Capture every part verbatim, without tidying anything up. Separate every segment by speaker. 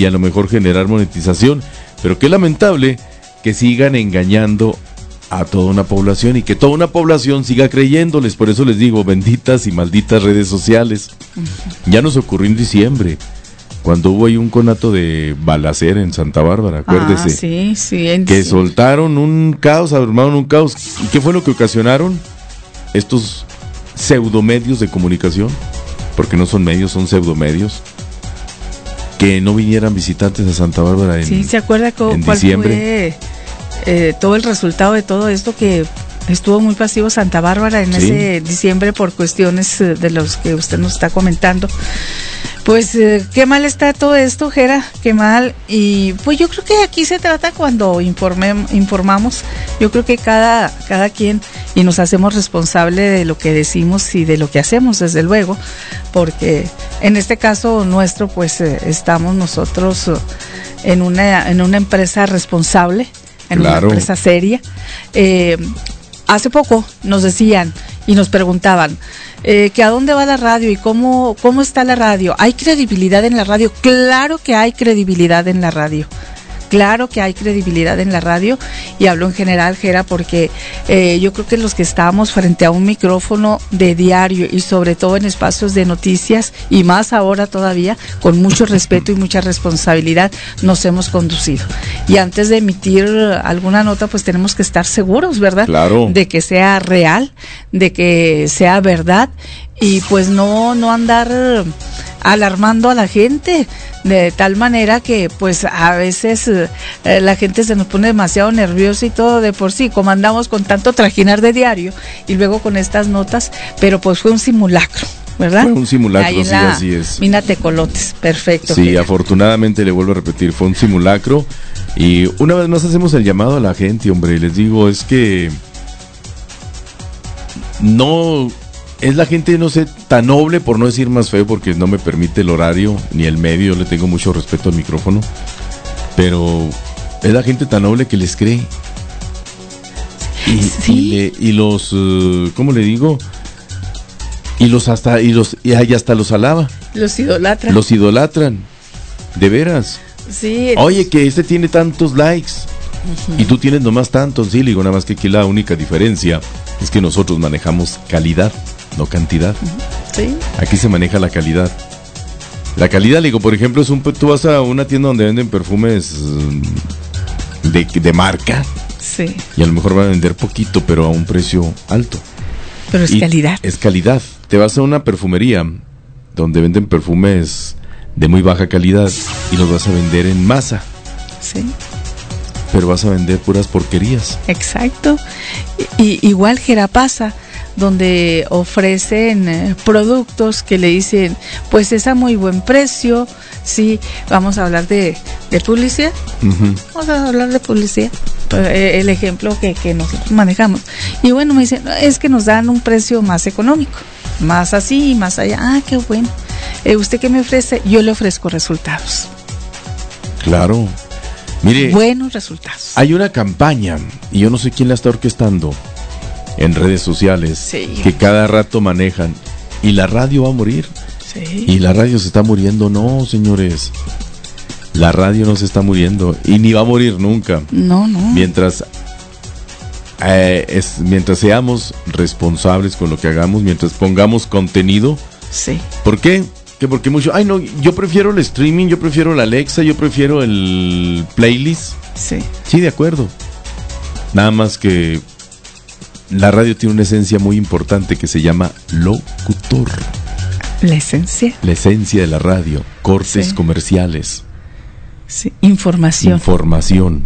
Speaker 1: y a lo mejor generar monetización, pero qué lamentable que sigan engañando a toda una población y que toda una población siga creyéndoles. Por eso les digo, benditas y malditas redes sociales. Ya nos ocurrió en diciembre, cuando hubo ahí un conato de balacera en Santa Bárbara, acuérdese.
Speaker 2: Ah, sí, sí. En
Speaker 1: que
Speaker 2: sí.
Speaker 1: soltaron un caos, armaron un caos. ¿Y qué fue lo que ocasionaron? Estos pseudomedios de comunicación, porque no son medios, son pseudomedios, que no vinieran visitantes a Santa Bárbara en,
Speaker 2: sí, ¿se acuerda cómo,
Speaker 1: en
Speaker 2: cuál
Speaker 1: diciembre?
Speaker 2: Fue eh, todo el resultado de todo esto, que estuvo muy pasivo Santa Bárbara en sí. ese diciembre por cuestiones eh, de los que usted nos está comentando? Pues eh, qué mal está todo esto, Jera, qué mal. Y pues yo creo que aquí se trata, cuando informe, informamos, yo creo que cada, cada quien, y nos hacemos responsable de lo que decimos y de lo que hacemos, desde luego, porque en este caso nuestro, pues eh, estamos nosotros eh, en una, en una empresa responsable, en
Speaker 1: claro.
Speaker 2: una empresa seria. Eh, hace poco nos decían y nos preguntaban, Eh, que a dónde va la radio y cómo, cómo está la radio. ¿Hay credibilidad en la radio? Claro que hay credibilidad en la radio. Claro que hay credibilidad en la radio, y hablo en general, Jera, porque eh, yo creo que los que estamos frente a un micrófono de diario y sobre todo en espacios de noticias, y más ahora todavía, con mucho respeto y mucha responsabilidad, nos hemos conducido. Y antes de emitir alguna nota, pues tenemos que estar seguros, ¿verdad?
Speaker 1: Claro.
Speaker 2: De que sea real, de que sea verdad, y pues no, no andar alarmando a la gente de tal manera que pues a veces eh, la gente se nos pone demasiado nerviosa y todo de por sí, como andamos con tanto trajinar de diario y luego con estas notas, pero pues fue un simulacro, ¿verdad?
Speaker 1: Fue un simulacro,
Speaker 2: ahí en
Speaker 1: sí,
Speaker 2: la
Speaker 1: así es.
Speaker 2: Mina Tecolotes, perfecto.
Speaker 1: Sí,
Speaker 2: Jera.
Speaker 1: Afortunadamente, le vuelvo a repetir, fue un simulacro, y una vez más hacemos el llamado a la gente, hombre, les digo, es que no... Es la gente, no sé, tan noble, por no decir más feo, porque no me permite el horario ni el medio. Yo le tengo mucho respeto al micrófono, pero es la gente tan noble que les cree. Y,
Speaker 2: sí.
Speaker 1: y, le, y los, uh, ¿cómo le digo? Y los hasta y los y hasta los alaba.
Speaker 2: Los idolatran.
Speaker 1: Los idolatran, de veras.
Speaker 2: Sí.
Speaker 1: Oye, que este tiene tantos likes. Uh-huh. Y tú tienes nomás tantos. Sí, le digo, nada más que aquí la única diferencia es que nosotros manejamos calidad, no cantidad.
Speaker 2: Sí.
Speaker 1: Aquí se maneja la calidad. La calidad, le digo, por ejemplo, es un, tú vas a una tienda donde venden perfumes de, de marca.
Speaker 2: Sí.
Speaker 1: Y a lo mejor van a vender poquito, pero a un precio alto.
Speaker 2: Pero es
Speaker 1: y
Speaker 2: calidad.
Speaker 1: Es calidad. Te vas a una perfumería donde venden perfumes de muy baja calidad y los vas a vender en masa.
Speaker 2: Sí.
Speaker 1: Pero vas a vender puras porquerías.
Speaker 2: Exacto. Y, igual Jera pasa, donde ofrecen eh, productos que le dicen, pues es a muy buen precio. Sí, vamos a hablar de, de publicidad. Uh-huh. Vamos a hablar de publicidad. Eh, el ejemplo que, que nosotros manejamos. Y bueno, me dicen, es que nos dan un precio más económico, más así, más allá. Ah, qué bueno. Eh, ¿Usted qué me ofrece? Yo le ofrezco resultados.
Speaker 1: Claro. Mire,
Speaker 2: buenos resultados.
Speaker 1: Hay una campaña, y yo no sé quién la está orquestando en redes sociales,
Speaker 2: sí.
Speaker 1: que cada rato manejan, y la radio va a morir.
Speaker 2: Sí.
Speaker 1: Y la radio se está muriendo. No, señores, la radio no se está muriendo, y ni va a morir nunca.
Speaker 2: No, no.
Speaker 1: Mientras eh, es, mientras seamos responsables con lo que hagamos, mientras pongamos contenido.
Speaker 2: Sí.
Speaker 1: ¿Por qué? Que porque mucho, ay no, yo prefiero el streaming, yo prefiero la Alexa, yo prefiero el playlist.
Speaker 2: Sí.
Speaker 1: Sí, de acuerdo. Nada más que la radio tiene una esencia muy importante que se llama locutor.
Speaker 2: La esencia.
Speaker 1: La esencia de la radio, cortes
Speaker 2: sí.
Speaker 1: comerciales.
Speaker 2: Sí, información.
Speaker 1: Información.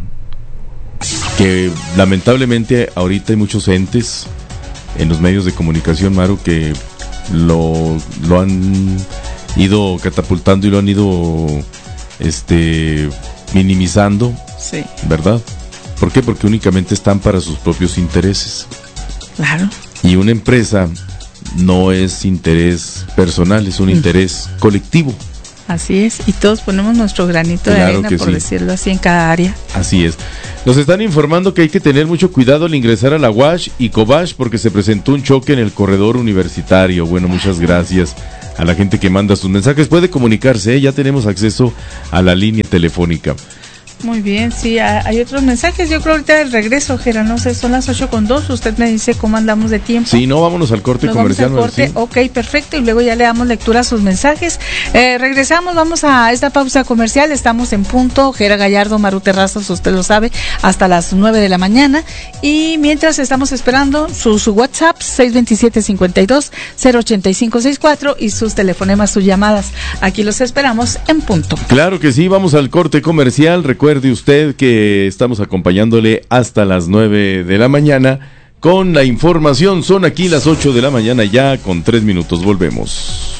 Speaker 1: Que lamentablemente ahorita hay muchos entes en los medios de comunicación, Maru, que lo, lo han ido catapultando y lo han ido este minimizando,
Speaker 2: sí.
Speaker 1: ¿verdad? ¿Por qué? Porque únicamente están para sus propios intereses.
Speaker 2: Claro.
Speaker 1: Y una empresa no es interés personal, es un interés mm. colectivo.
Speaker 2: Así es, y todos ponemos nuestro granito
Speaker 1: claro
Speaker 2: de arena, por
Speaker 1: sí.
Speaker 2: decirlo así, en cada área.
Speaker 1: Así es. Nos están informando que hay que tener mucho cuidado al ingresar a la U A S H y Cobash porque se presentó un choque en el corredor universitario. Bueno, muchas gracias a la gente que manda sus mensajes. Puede comunicarse, ¿eh? Ya tenemos acceso a la línea telefónica.
Speaker 2: Muy bien, sí, hay otros mensajes. Yo creo ahorita del regreso, Gera, no sé, son las ocho con dos. Usted me dice cómo andamos de tiempo.
Speaker 1: Sí, no, vámonos al corte
Speaker 2: Nos
Speaker 1: comercial.
Speaker 2: Vamos al corte, ok, perfecto, y luego ya le damos lectura a sus mensajes. Eh, regresamos, vamos a esta pausa comercial. Estamos en punto, Gera Gallardo, Maru Terrazas, usted lo sabe, hasta las nueve de la mañana. Y mientras estamos esperando su, su WhatsApp, seis dos siete, cinco dos, cero ocho cinco seis cuatro, y sus telefonemas, sus llamadas. Aquí los esperamos en punto.
Speaker 1: Claro que sí, vamos al corte comercial. Recuerde usted que estamos acompañándole hasta las nueve de la mañana con la información. Son aquí las ocho de la mañana ya con tres minutos. Volvemos.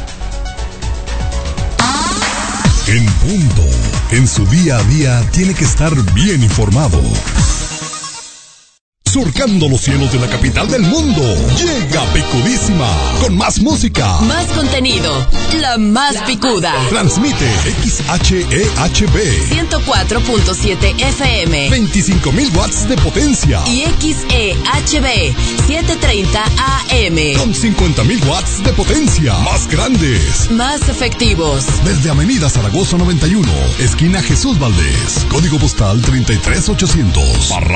Speaker 3: En punto, en su día a día tiene que estar bien informado. Surcando los cielos de la capital del mundo, llega Picudísima, con más música,
Speaker 4: más contenido, la más picuda.
Speaker 3: Transmite X H E H B
Speaker 4: ciento cuatro punto siete F M,
Speaker 3: veinticinco mil watts de potencia,
Speaker 4: y X E H B setecientos treinta A M
Speaker 3: con cincuenta mil watts de potencia, más grandes,
Speaker 4: más efectivos.
Speaker 3: Desde Avenida Zaragoza noventa y uno, esquina Jesús Valdés, código postal treinta y tres ochocientos. Para